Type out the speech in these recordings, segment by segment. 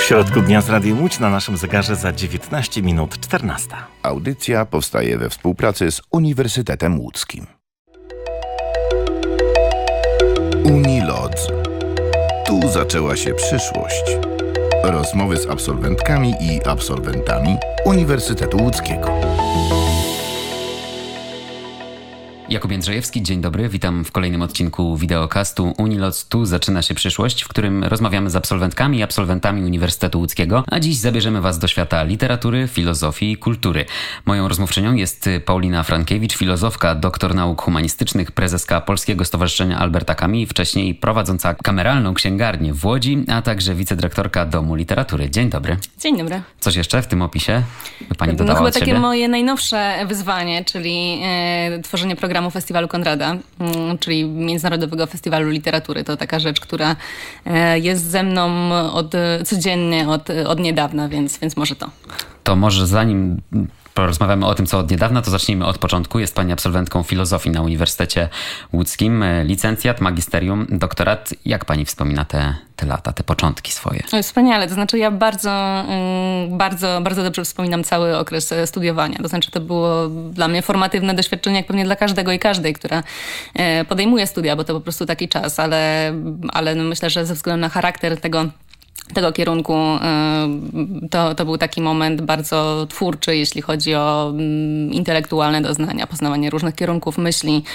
W środku dnia z Radiem Łódź na naszym zegarze za 19 minut 14. Audycja powstaje we współpracy z Uniwersytetem Łódzkim. Unilodz. Tu zaczęła się przyszłość. Rozmowy z absolwentkami i absolwentami Uniwersytetu Łódzkiego. Jakub Jędrzejewski, dzień dobry. Witam w kolejnym odcinku wideokastu Unilodz. Tu zaczyna się przyszłość, w którym rozmawiamy z absolwentkami i absolwentami Uniwersytetu Łódzkiego, a dziś zabierzemy Was do świata literatury, filozofii i kultury. Moją rozmówczynią jest Paulina Frankiewicz, filozofka, doktor nauk humanistycznych, prezeska Polskiego Stowarzyszenia Alberta Camus, wcześniej prowadząca kameralną księgarnię w Łodzi, a także wicedyrektorka Domu Literatury. Dzień dobry. Dzień dobry. Coś jeszcze w tym opisie by Pani dodała chyba od siebie? Takie moje najnowsze wyzwanie, czyli tworzenie programu Festiwalu Konrada, czyli Międzynarodowego Festiwalu Literatury. To taka rzecz, która jest ze mną codziennie od niedawna, więc może to. To może zanim porozmawiamy o tym, co od niedawna, to zacznijmy od początku. Jest Pani absolwentką filozofii na Uniwersytecie Łódzkim. Licencjat, magisterium, doktorat. Jak Pani wspomina te lata, te początki swoje? Wspaniale. To znaczy ja bardzo dobrze wspominam cały okres studiowania. To znaczy to było dla mnie formatywne doświadczenie, jak pewnie dla każdego i każdej, która podejmuje studia, bo to po prostu taki czas, ale no myślę, że ze względu na charakter tego kierunku to był taki moment bardzo twórczy, jeśli chodzi o intelektualne doznania, poznawanie różnych kierunków myśli,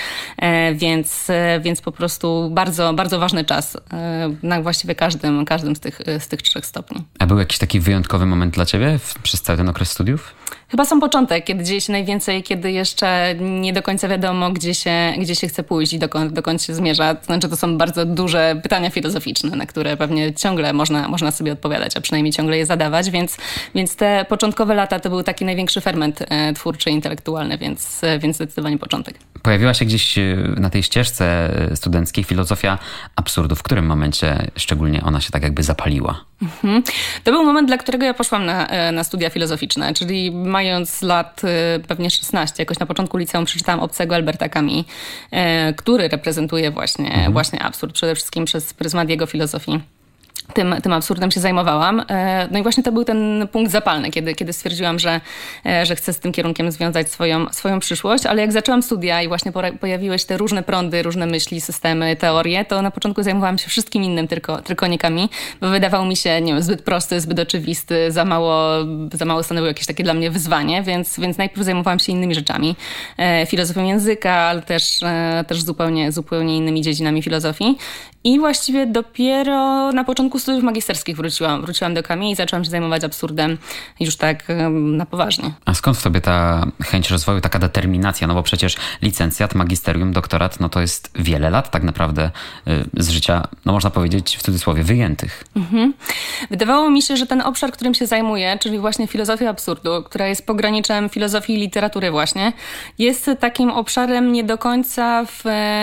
więc po prostu bardzo, bardzo ważny czas na właściwie każdym z tych 3 stopni. A był jakiś taki wyjątkowy moment dla Ciebie przez cały ten okres studiów? Chyba sam początek, kiedy dzieje się najwięcej, kiedy jeszcze nie do końca wiadomo, gdzie się chce pójść i dokąd się zmierza. To znaczy, to są bardzo duże pytania filozoficzne, na które pewnie ciągle można sobie odpowiadać, a przynajmniej ciągle je zadawać, więc te początkowe lata to był taki największy ferment twórczy, intelektualny, więc zdecydowanie początek. Pojawiła się gdzieś na tej ścieżce studenckiej filozofia absurdu. W którym momencie szczególnie ona się tak jakby zapaliła? To był moment, dla którego ja poszłam na studia filozoficzne, czyli mając lat pewnie 16, jakoś na początku liceum przeczytałam Obcego Alberta Camus, który reprezentuje właśnie absurd, przede wszystkim przez pryzmat jego filozofii. Tym absurdem się zajmowałam. No i właśnie to był ten punkt zapalny, kiedy stwierdziłam, że chcę z tym kierunkiem związać swoją przyszłość, ale jak zaczęłam studia i właśnie pojawiły się te różne prądy, różne myśli, systemy, teorie, to na początku zajmowałam się wszystkim innym, tylko nie Camus, bo wydawał mi się, nie wiem, zbyt prosty, zbyt oczywisty, za mało stanowił jakieś takie dla mnie wyzwanie, więc najpierw zajmowałam się innymi rzeczami. Filozofią języka, ale też zupełnie innymi dziedzinami filozofii. I właściwie dopiero na początku studiów magisterskich wróciłam do Camus i zaczęłam się zajmować absurdem już tak na poważnie. A skąd w tobie ta chęć rozwoju, taka determinacja? No bo przecież licencjat, magisterium, doktorat, no to jest wiele lat tak naprawdę z życia, no można powiedzieć w cudzysłowie, wyjętych. Wydawało mi się, że ten obszar, którym się zajmuję, czyli właśnie filozofia absurdu, która jest pograniczem filozofii i literatury właśnie, jest takim obszarem nie do końca w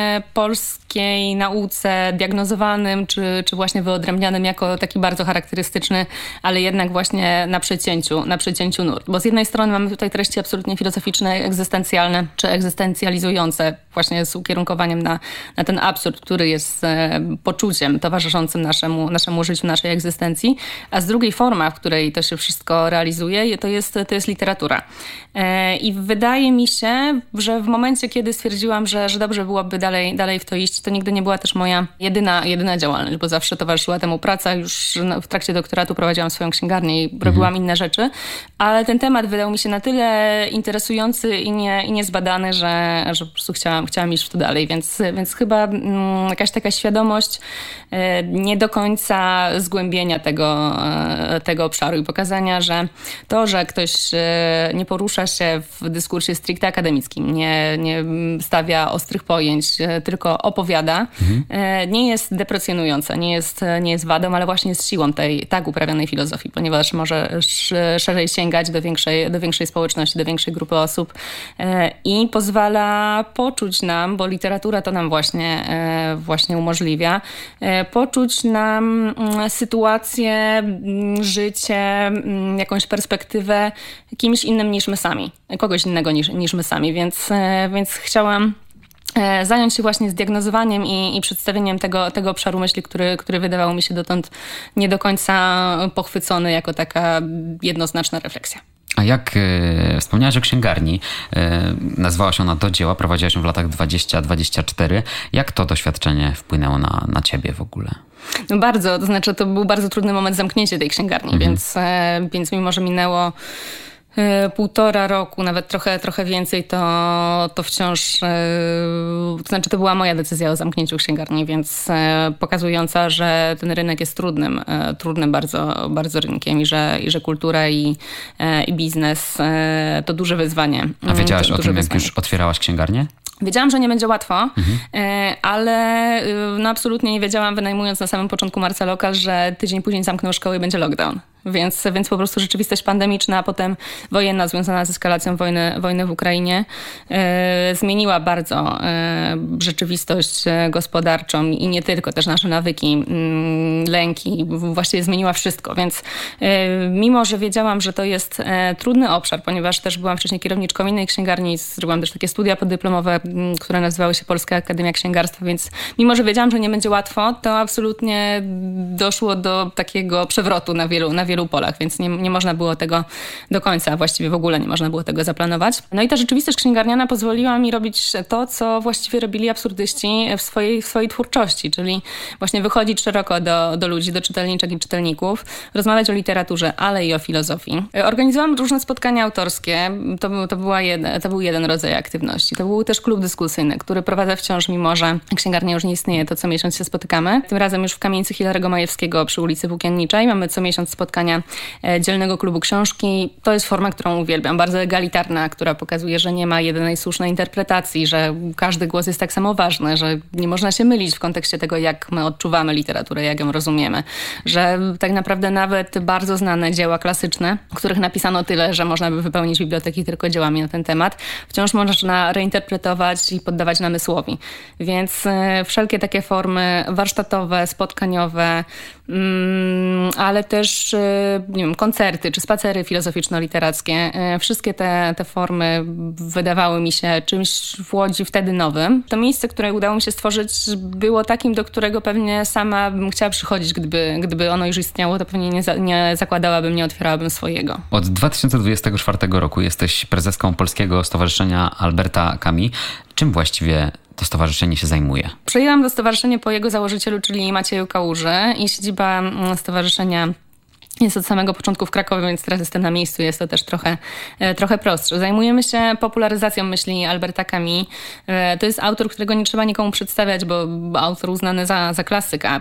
polskiej nauce diagnozowanym, czy właśnie wyodrębnianym jako taki bardzo charakterystyczny, ale jednak właśnie na przecięciu nurt. Bo z jednej strony mamy tutaj treści absolutnie filozoficzne, egzystencjalne, czy egzystencjalizujące, właśnie z ukierunkowaniem na ten absurd, który jest poczuciem towarzyszącym naszemu życiu, naszej egzystencji, a z drugiej forma, w której to się wszystko realizuje, to jest literatura. I wydaje mi się, że w momencie, kiedy stwierdziłam, że dobrze byłoby dalej w to iść, to nigdy nie była też moja jedyna działalność, bo zawsze towarzyszyła temu praca. Już w trakcie doktoratu prowadziłam swoją księgarnię i robiłam inne rzeczy, ale ten temat wydał mi się na tyle interesujący i niezbadany, że po prostu chciałam iść w to dalej, więc chyba jakaś taka świadomość nie do końca zgłębienia tego obszaru i pokazania, że to, że ktoś nie porusza się w dyskursie stricte akademickim, nie stawia ostrych pojęć, tylko opowiada, nie jest deprecjonujące, nie jest wadą, ale właśnie jest siłą tej tak uprawianej filozofii, ponieważ może szerzej sięgać do większej społeczności, do większej grupy osób i pozwala poczuć nam, bo literatura to nam właśnie umożliwia, poczuć nam sytuację, życie, jakąś perspektywę kimś innym niż my sami, kogoś innego niż my sami, więc chciałam zająć się właśnie zdiagnozowaniem i przedstawieniem tego obszaru myśli, który wydawał mi się dotąd nie do końca pochwycony jako taka jednoznaczna refleksja. A jak wspomniałaś o księgarni, nazywała się ona Do Dzieła, prowadziłaś ją w latach 20-24. Jak to doświadczenie wpłynęło na ciebie w ogóle? No bardzo, to znaczy to był bardzo trudny moment zamknięcia tej księgarni, więc mimo, że minęło 1,5 roku, nawet trochę więcej, to wciąż, to znaczy to była moja decyzja o zamknięciu księgarni, więc pokazująca, że ten rynek jest trudnym bardzo, bardzo rynkiem i że kultura i biznes to duże wyzwanie. A wiedziałaś o tym, jak już otwierałaś księgarnię? Wiedziałam, że nie będzie łatwo, ale no absolutnie nie wiedziałam, wynajmując na samym początku marca lokal, że tydzień później zamkną szkoły i będzie lockdown. Więc po prostu rzeczywistość pandemiczna, a potem wojenna związana z eskalacją wojny w Ukrainie zmieniła bardzo rzeczywistość gospodarczą i nie tylko, też nasze nawyki, lęki, właściwie zmieniła wszystko. Więc mimo, że wiedziałam, że to jest trudny obszar, ponieważ też byłam wcześniej kierowniczką innej księgarni, zrobiłam też takie studia podyplomowe, które nazywały się Polska Akademia Księgarstwa, więc mimo, że wiedziałam, że nie będzie łatwo, to absolutnie doszło do takiego przewrotu na wielu polach, więc nie można było tego do końca, właściwie w ogóle nie można było tego zaplanować. No i ta rzeczywistość księgarniana pozwoliła mi robić to, co właściwie robili absurdyści w swojej twórczości, czyli właśnie wychodzić szeroko do ludzi, do czytelniczek i czytelników, rozmawiać o literaturze, ale i o filozofii. Organizowałam różne spotkania autorskie, to był jeden rodzaj aktywności. To był też klub dyskusyjny, który prowadzę wciąż, mimo że księgarnia już nie istnieje, to co miesiąc się spotykamy. Tym razem już w kamienicy Hilarego Majewskiego przy ulicy Włókienniczej. Mamy co miesiąc spotkania dzielnego klubu książki. To jest forma, którą uwielbiam, bardzo egalitarna, która pokazuje, że nie ma jedynej słusznej interpretacji, że każdy głos jest tak samo ważny, że nie można się mylić w kontekście tego, jak my odczuwamy literaturę, jak ją rozumiemy. Że tak naprawdę nawet bardzo znane dzieła klasyczne, których napisano tyle, że można by wypełnić biblioteki tylko dziełami na ten temat, wciąż można reinterpretować i poddawać namysłowi. Więc wszelkie takie formy warsztatowe, spotkaniowe, ale też nie wiem, koncerty czy spacery filozoficzno-literackie. Wszystkie te formy wydawały mi się czymś w Łodzi wtedy nowym. To miejsce, które udało mi się stworzyć, było takim, do którego pewnie sama bym chciała przychodzić, gdyby ono już istniało, to pewnie nie zakładałabym, nie otwierałabym swojego. Od 2024 roku jesteś prezeską Polskiego Stowarzyszenia Alberta Camus. Czym właściwie to stowarzyszenie się zajmuje? Przejęłam to stowarzyszenie po jego założycielu, czyli Macieju Kałuży, i siedziba stowarzyszenia jest od samego początku w Krakowie, więc teraz jestem na miejscu. Jest to też trochę prostsze. Zajmujemy się popularyzacją myśli Alberta Camus. To jest autor, którego nie trzeba nikomu przedstawiać, bo autor uznany za klasyka.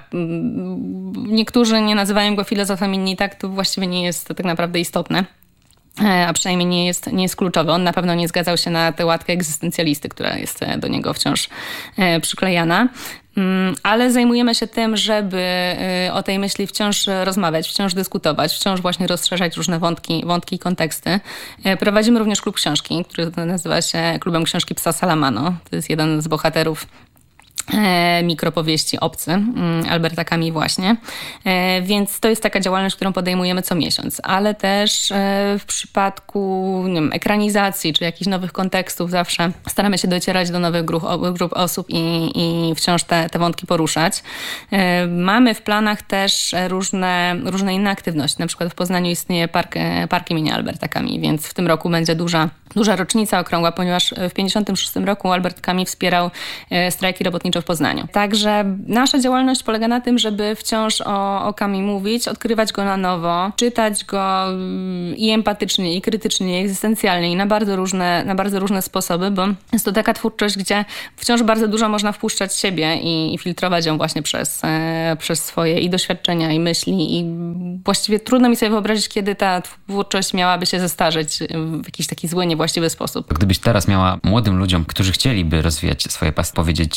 Niektórzy nie nazywają go filozofem, inni tak. To właściwie nie jest tak naprawdę istotne. A przynajmniej nie jest kluczowy. On na pewno nie zgadzał się na tę łatkę egzystencjalisty, która jest do niego wciąż przyklejana. Ale zajmujemy się tym, żeby o tej myśli wciąż rozmawiać, wciąż dyskutować, wciąż właśnie rozszerzać różne wątki i konteksty. Prowadzimy również klub książki, który nazywa się Klubem Książki Psa Salamano. To jest jeden z bohaterów mikropowieści Obcy Alberta Camus właśnie. Więc to jest taka działalność, którą podejmujemy co miesiąc, ale też w przypadku nie wiem, ekranizacji czy jakichś nowych kontekstów zawsze staramy się docierać do nowych grup osób i wciąż te wątki poruszać. Mamy w planach też różne inne aktywności. Na przykład w Poznaniu istnieje park imienia Alberta Camus, więc w tym roku będzie duża rocznica okrągła, ponieważ w 1956 roku Albert Camus wspierał strajki robotnicze w Poznaniu. Także nasza działalność polega na tym, żeby wciąż o Camus mówić, odkrywać go na nowo, czytać go i empatycznie, i krytycznie, i egzystencjalnie, i na bardzo różne sposoby, bo jest to taka twórczość, gdzie wciąż bardzo dużo można wpuszczać siebie i filtrować ją właśnie przez swoje i doświadczenia, i myśli. I właściwie trudno mi sobie wyobrazić, kiedy ta twórczość miałaby się zestarzeć w jakiś taki zły, niewłaściwy sposób. Gdybyś teraz miała młodym ludziom, którzy chcieliby rozwijać swoje pasje, powiedzieć coś,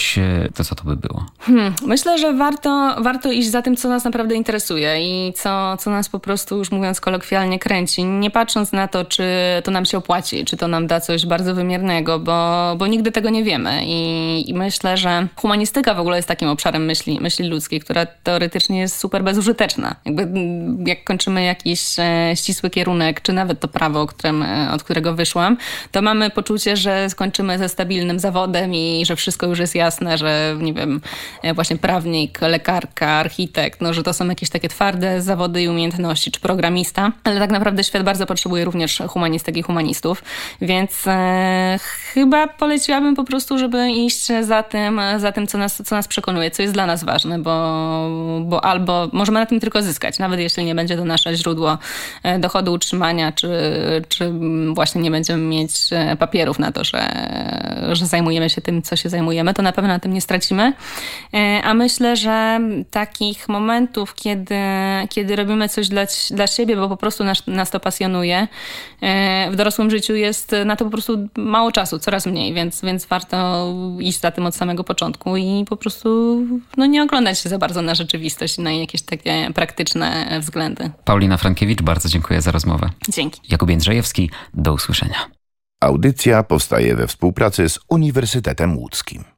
coś, to co to by było? Myślę, że warto iść za tym, co nas naprawdę interesuje i co nas po prostu, już mówiąc kolokwialnie, kręci. Nie patrząc na to, czy to nam się opłaci, czy to nam da coś bardzo wymiernego, bo nigdy tego nie wiemy. I myślę, że humanistyka w ogóle jest takim obszarem myśli ludzkiej, która teoretycznie jest super bezużyteczna. Jak kończymy jakiś ścisły kierunek, czy nawet to prawo, od którego wyszłam, to mamy poczucie, że skończymy ze stabilnym zawodem i że wszystko już jest jasne, że nie wiem, właśnie prawnik, lekarka, architekt, no, że to są jakieś takie twarde zawody i umiejętności, czy programista, ale tak naprawdę świat bardzo potrzebuje również humanistek i humanistów, więc chyba poleciłabym po prostu, żeby iść za tym co nas przekonuje, co jest dla nas ważne, bo albo możemy na tym tylko zyskać, nawet jeśli nie będzie to nasze źródło dochodu, utrzymania, czy właśnie nie będziemy mieć papierów na to, że zajmujemy się tym, co się zajmujemy, to na pewno na tym nie stracimy. A myślę, że takich momentów, kiedy robimy coś dla siebie, bo po prostu nas to pasjonuje, w dorosłym życiu jest na to po prostu mało czasu, coraz mniej, więc warto iść za tym od samego początku i po prostu nie oglądać się za bardzo na rzeczywistość i na jakieś takie praktyczne względy. Paulina Frankiewicz, bardzo dziękuję za rozmowę. Dzięki. Jakub Jędrzejewski, do usłyszenia. Audycja powstaje we współpracy z Uniwersytetem Łódzkim.